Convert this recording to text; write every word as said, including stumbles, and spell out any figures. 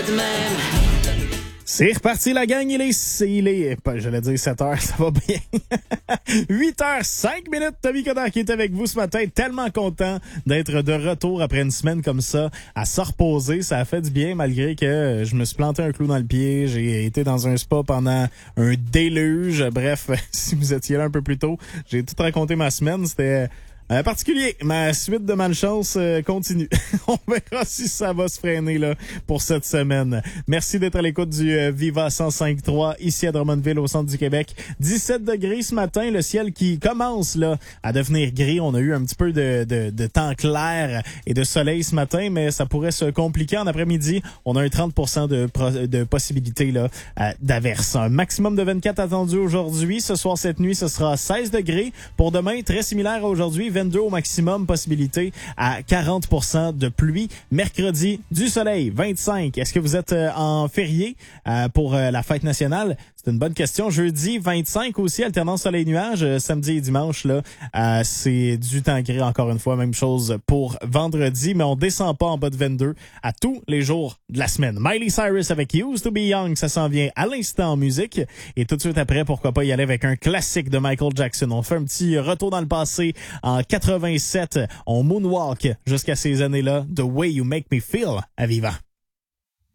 C'est reparti la gang, il est, il est, j'allais dire sept heures, ça va bien. huit heures cinq minutes, Tommy Coderre qui est avec vous ce matin, tellement content d'être de retour après une semaine comme ça, à se reposer, ça a fait du bien malgré que je me suis planté un clou dans le pied, j'ai été dans un spa pendant un déluge, bref, si vous étiez là un peu plus tôt, j'ai tout raconté ma semaine, c'était... Euh, particulier, ma suite de malchance euh, continue. On verra si ça va se freiner là pour cette semaine. Merci d'être à l'écoute du euh, Viva cent cinq trois ici à Drummondville au centre du Québec. dix-sept degrés ce matin, le ciel qui commence là à devenir gris. On a eu un petit peu de, de, de temps clair et de soleil ce matin, mais ça pourrait se compliquer en après-midi. On a un trente pour cent de, de possibilité là euh, d'averse. Un maximum de vingt-quatre attendu aujourd'hui. Ce soir, cette nuit, ce sera seize degrés. Pour demain, très similaire à aujourd'hui, vingt-deux au maximum, possibilité à quarante pour cent de pluie. Mercredi, du soleil, vingt-cinq. Est-ce que vous êtes euh, en férié euh, pour euh, la fête nationale? C'est une bonne question. Jeudi, vingt-cinq aussi, alternance soleil-nuage. Euh, samedi et dimanche, là, euh, c'est du temps gris encore une fois. Même chose pour vendredi, mais on descend pas en bas de vingt-deux à tous les jours de la semaine. Miley Cyrus avec Used to be Young, ça s'en vient à l'instant en musique. Et tout de suite après, pourquoi pas y aller avec un classique de Michael Jackson. On fait un petit retour dans le passé en quatre-vingt-sept. On moonwalk jusqu'à ces années-là. The Way You Make Me Feel à Viva.